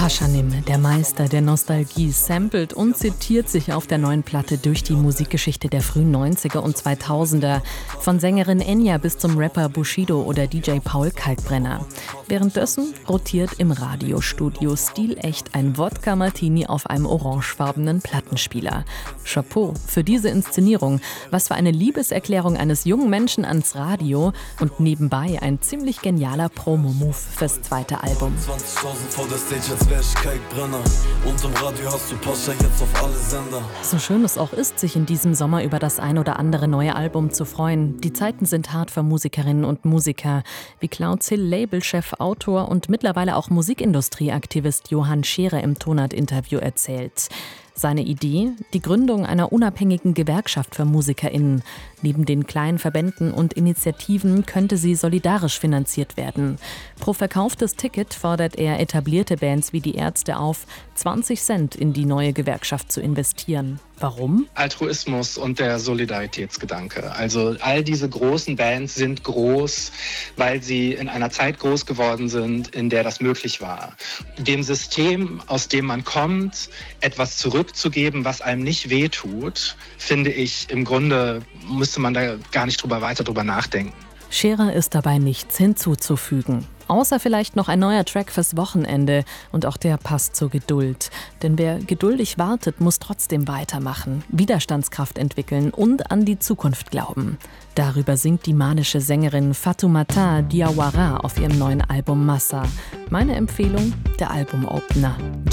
Pashanim, der Meister der Nostalgie, samplet und zitiert sich auf der neuen Platte durch die Musikgeschichte der frühen 90er und 2000er. Von Sängerin Enya bis zum Rapper Bushido oder DJ Paul Kalkbrenner. Währenddessen rotiert im Radiostudio stilecht ein Wodka-Martini auf einem orangefarbenen Plattenspieler. Chapeau für diese Inszenierung. Was für eine Liebeserklärung eines jungen Menschen ans Radio und nebenbei ein ziemlich genialer Promo-Move fürs zweite Album. 20.000 vor der Stage, als wär ich Kalkbrenner. Und im Radio hast du Pascha jetzt auf alle Sender. So schön es auch ist, sich in diesem Sommer über das ein oder andere neue Album zu freuen. Die Zeiten sind hart für Musikerinnen und Musiker, wie Clouds Hill Labelchef, Autor und mittlerweile auch Musikindustrieaktivist Johann Scherer im Tonart-Interview erzählt. Seine Idee? Die Gründung einer unabhängigen Gewerkschaft für MusikerInnen. Neben den kleinen Verbänden und Initiativen könnte sie solidarisch finanziert werden. Pro verkauftes Ticket fordert er etablierte Bands wie die Ärzte auf, 20 Cent in die neue Gewerkschaft zu investieren. Warum? Altruismus und der Solidaritätsgedanke. Also all diese großen Bands sind groß, weil sie in einer Zeit groß geworden sind, in der das möglich war. Dem System, aus dem man kommt, etwas zurückzugeben, was einem nicht wehtut, finde ich, im Grunde müsste man da gar nicht weiter drüber nachdenken. Scherer ist dabei nichts hinzuzufügen. Außer vielleicht noch ein neuer Track fürs Wochenende. Und auch der passt zur Geduld. Denn wer geduldig wartet, muss trotzdem weitermachen, Widerstandskraft entwickeln und an die Zukunft glauben. Darüber singt die manische Sängerin Fatoumata Diawara auf ihrem neuen Album Massa. Meine Empfehlung, der Albumopener